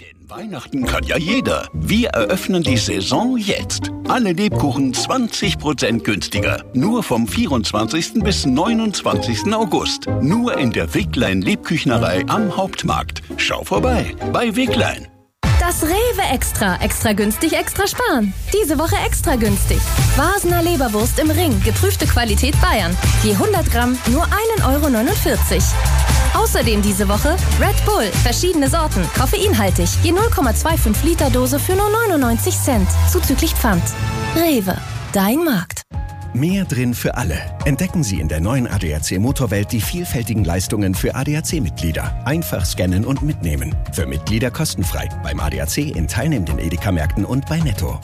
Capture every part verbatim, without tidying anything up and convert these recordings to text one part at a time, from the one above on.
Denn Weihnachten kann ja jeder. Wir eröffnen die Saison jetzt. Alle Lebkuchen zwanzig Prozent günstiger. Nur vom vierundzwanzigsten bis neunundzwanzigsten August. Nur in der Weglein Lebküchnerei am Hauptmarkt. Schau vorbei bei Weglein. Das Rewe Extra. Extra günstig, extra sparen. Diese Woche extra günstig. Wasner Leberwurst im Ring. Geprüfte Qualität Bayern. Je hundert Gramm nur ein Euro neunundvierzig. Außerdem diese Woche Red Bull. Verschiedene Sorten. Koffeinhaltig. Je null Komma fünfundzwanzig Liter Dose für nur neunundneunzig Cent. Zuzüglich Pfand. Rewe. Dein Markt. Mehr drin für alle. Entdecken Sie in der neuen A D A C Motorwelt die vielfältigen Leistungen für A D A C-Mitglieder. Einfach scannen und mitnehmen. Für Mitglieder kostenfrei. Beim A D A C in teilnehmenden Edeka-Märkten und bei Netto.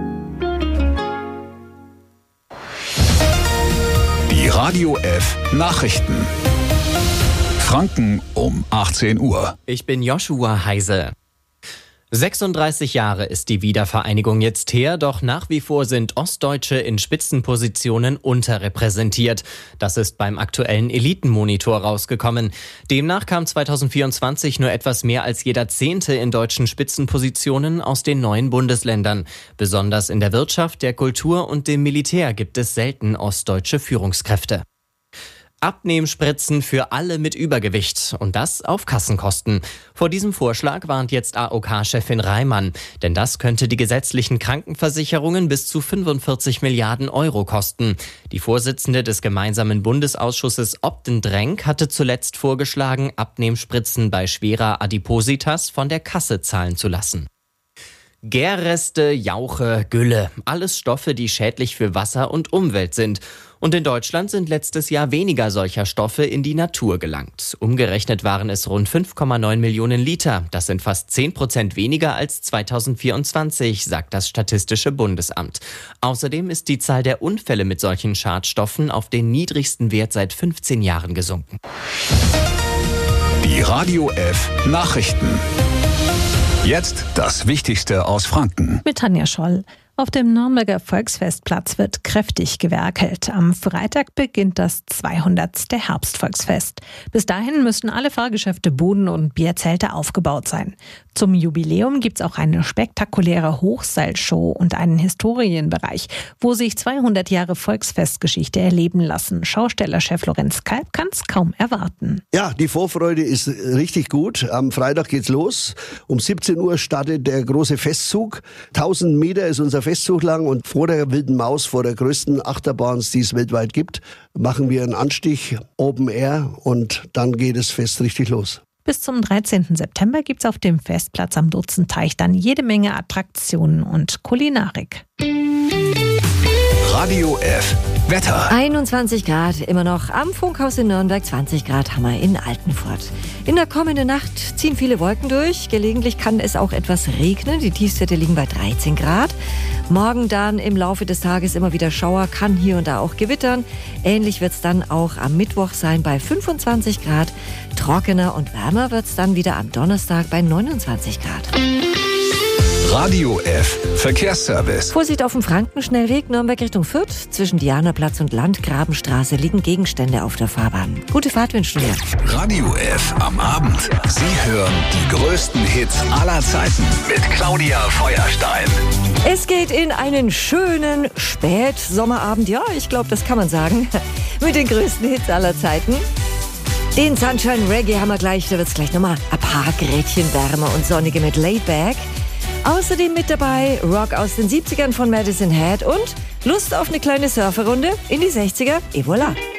Die Radio F Nachrichten. Franken um achtzehn Uhr. Ich bin Joshua Heise. sechsunddreißig Jahre ist die Wiedervereinigung jetzt her, doch nach wie vor sind Ostdeutsche in Spitzenpositionen unterrepräsentiert. Das ist beim aktuellen Elitenmonitor rausgekommen. Demnach kam zweitausendvierundzwanzig nur etwas mehr als jeder Zehnte in deutschen Spitzenpositionen aus den neuen Bundesländern. Besonders in der Wirtschaft, der Kultur und dem Militär gibt es selten ostdeutsche Führungskräfte. Abnehmspritzen für alle mit Übergewicht und das auf Kassenkosten. Vor diesem Vorschlag warnt jetzt A O K-Chefin Reimann, denn das könnte die gesetzlichen Krankenversicherungen bis zu fünfundvierzig Milliarden Euro kosten. Die Vorsitzende des gemeinsamen Bundesausschusses Opten-Drenk hatte zuletzt vorgeschlagen, Abnehmspritzen bei schwerer Adipositas von der Kasse zahlen zu lassen. Gärreste, Jauche, Gülle, alles Stoffe, die schädlich für Wasser und Umwelt sind. Und in Deutschland sind letztes Jahr weniger solcher Stoffe in die Natur gelangt. Umgerechnet waren es rund fünf Komma neun Millionen Liter. Das sind fast zehn Prozent weniger als zweitausendvierundzwanzig, sagt das Statistische Bundesamt. Außerdem ist die Zahl der Unfälle mit solchen Schadstoffen auf den niedrigsten Wert seit fünfzehn Jahren gesunken. Die Radio F Nachrichten. Jetzt das Wichtigste aus Franken. Mit Tanja Scholl. Auf dem Nürnberger Volksfestplatz wird kräftig gewerkelt. Am Freitag beginnt das zweihundertste Herbstvolksfest. Bis dahin müssen alle Fahrgeschäfte, Buden und Bierzelte aufgebaut sein. Zum Jubiläum gibt's auch eine spektakuläre Hochseilshow und einen Historienbereich, wo sich zweihundert Jahre Volksfestgeschichte erleben lassen. Schaustellerchef Lorenz Kalb kann's kaum erwarten. Ja, die Vorfreude ist richtig gut. Am Freitag geht's los. Um siebzehn Uhr startet der große Festzug. tausend Meter ist unser Festzug lang und vor der Wilden Maus, vor der größten Achterbahn, die es weltweit gibt, machen wir einen Anstich, Open Air, und dann geht das Fest richtig los. Bis zum dreizehnten September gibt's auf dem Festplatz am Dutzenteich dann jede Menge Attraktionen und Kulinarik. Radio F Wetter. einundzwanzig Grad immer noch am Funkhaus in Nürnberg, zwanzig Grad haben wir in Altenfurt. In der kommenden Nacht ziehen viele Wolken durch. Gelegentlich kann es auch etwas regnen. Die Tiefstwerte liegen bei dreizehn Grad. Morgen dann im Laufe des Tages immer wieder Schauer, kann hier und da auch gewittern. Ähnlich wird es dann auch am Mittwoch sein bei fünfundzwanzig Grad. Trockener und wärmer wird es dann wieder am Donnerstag bei neunundzwanzig Grad. Radio F Verkehrsservice. Vorsicht auf dem Frankenschnellweg Nürnberg Richtung Fürth. Zwischen Dianaplatz und Landgrabenstraße liegen Gegenstände auf der Fahrbahn. Gute Fahrt wünschen wir. Radio F am Abend. Sie hören die größten Hits aller Zeiten mit Claudia Feuerstein. Es geht in einen schönen Spätsommerabend. Ja, ich glaube, das kann man sagen. Mit den größten Hits aller Zeiten. Den Sunshine Reggae haben wir gleich. Da wird es gleich nochmal ein paar Grätchen wärmer und sonniger mit Laidback. Außerdem mit dabei Rock aus den siebzigern von Madison Head und Lust auf eine kleine Surferrunde in die sechziger. Et voilà.